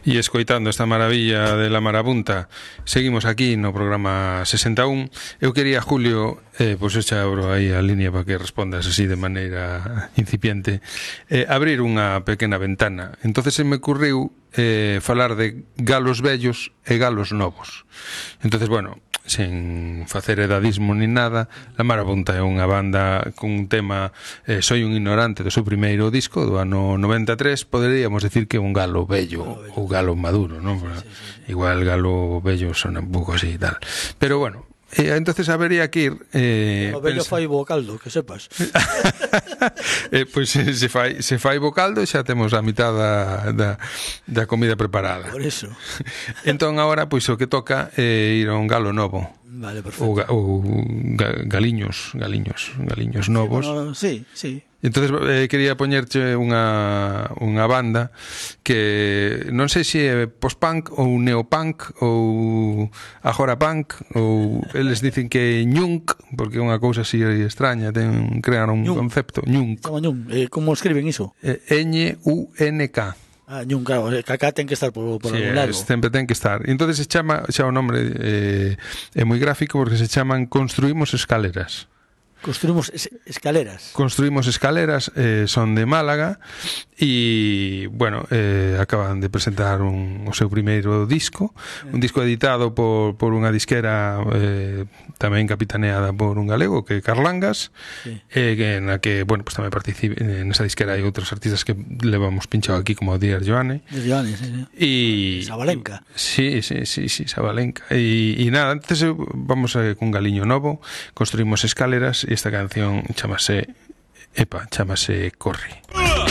E escoitando esta maravilla de La Marabunta, seguimos aquí no programa 61. Eu quería, Julio, pois xa abro aí a línea para que respondas así de maneira incipiente, abrir unha pequena ventana. Entonces se me ocurriu falar de galos vellos e galos novos. Entonces, bueno, sen facer edadismo ni nada, La Marabunta é unha banda con un tema Soy un ignorante do seu primeiro disco do ano 93. Poderíamos decir que é un galo vello ou galo maduro, non? Sí. Igual galo vello sona un pouco así e tal, pero bueno, entonces habería que ir o vello fai bo caldo, que sepas. Pois se fai bo caldo xa temos a mitad da comida preparada. Por eso. Entón agora pois o que toca é ir a un galo novo. Vale, perfecto. Ou galiños novos. Sí, sí. Entonces quería poñerche unha banda que non sei se é post-punk ou neopunk ou agora punk, ou eles dicen que é ñunk, porque é unha cousa así extraña, crearon un concepto ñunk. Como escriben iso? N-U-N-K. Ñunk, claro, acá ten que estar por sí, algún lado. Sempre ten que estar. Entonces se chama, xa o nombre é moi gráfico, porque se chaman Construimos Escaleras. Construimos escaleras. Construimos Escaleras, son de Málaga e, bueno, acaban de presentar o seu primeiro disco, un disco editado por unha disquera tamén capitaneada por un galego que é Carlangas, sí. Na que, bueno, pues tamén participe nesa disquera hai outros artistas que levamos pinchado aquí como Díaz Joane. Joane, sí. Sabalenka. Sí, Sabalenka. E nada, antes vamos cun galiño novo, Construimos Escaleras, e esta canción chamase Corre.